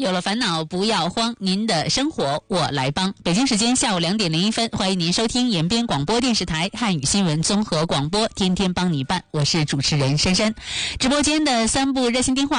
有了烦恼不要慌，您的生活我来帮。北京时间下午2点01分，欢迎您收听延边广播电视台汉语新闻综合广播，天天帮你办，我是主持人珊珊。直播间的3部热线电话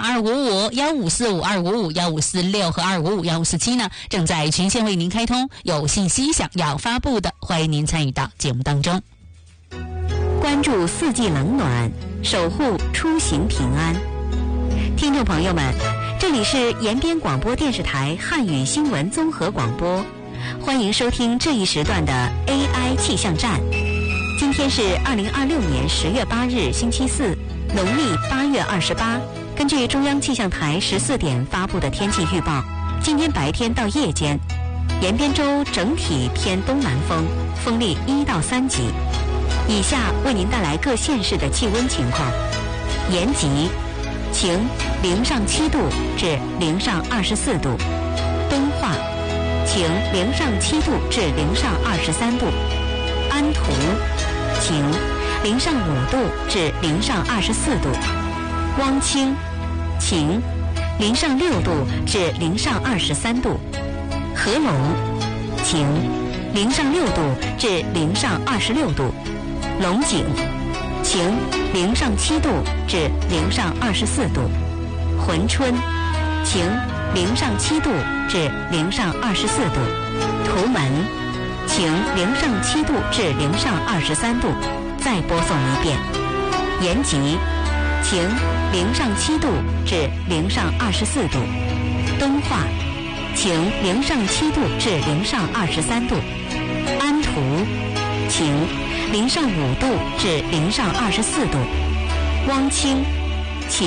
255、1545、255、1546和255、1547呢，正在全线为您开通。有信息想要发布的，欢迎您参与到节目当中。 关注四季冷暖，守护出行平安。听众朋友们，这里是延边广播电视台汉语新闻综合广播，欢迎收听这一时段的 AI 气象站。今天是2026年10月8日星期四，农历8月28。根据中央气象台14点发布的天气预报，今天白天到夜间，延边州整体偏东南风，风力1到3级。以下为您带来各县市的气温情况。延吉晴，0上7度至0上24度；敦化晴，0上7度至0上23度；安图晴，0上5度至0上24度；汪清晴，0上6度至0上23度；合龙晴，0上6度至0上26度；龙井晴，0上7度至0上24度；珲春晴，0上7度至0上24度；图门晴，0上7度至0上23度。再播送一遍：延吉晴，0上7度至0上24度；敦化晴，0上7度至0上23度；安图晴，0上5度至0上24度；汪清晴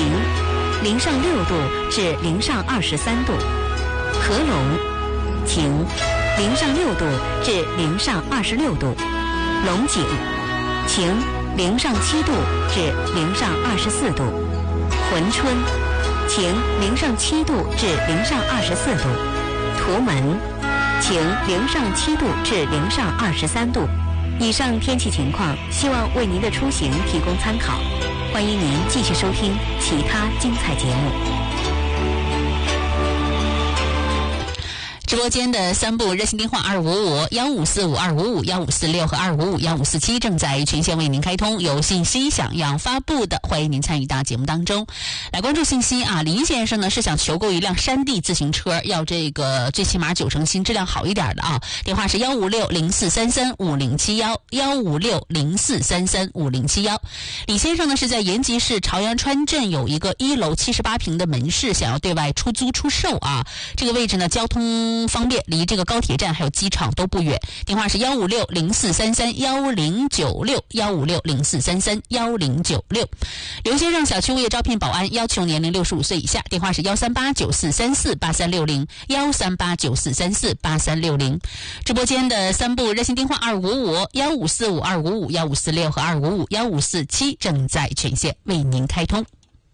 ，0上6度至0上23度；合龙晴，0上6度至0上26度；龙井晴，0上7度至0上24度；珲春晴，0上7度至0上24度；图门晴，0上7度至0上23度。以上天气情况，希望为您的出行提供参考。欢迎您继续收听其他精彩节目。 直播间的3部热线电话255、1545、255、1546和255、1547正在全线为您开通。有信息想要发布的，欢迎您参与到节目当中来关注信息啊。林先生呢是想求购一辆山地自行车，要这个最起码9成新，质量好一点的啊。电话是15604335071 15604335071。李先生呢是在延吉市朝阳川镇有一个1楼78平的门市，想要对外出租出售啊。这个位置呢交通方便，离这个高铁站还有机场都不远。电话是15604331096 15604331096。刘先生小区物业招聘保安，要求年龄65岁以下。电话是13894348360 13894348360。直播间的3部热线电话255、1545、255、1546和255、1547正在全线为您开通。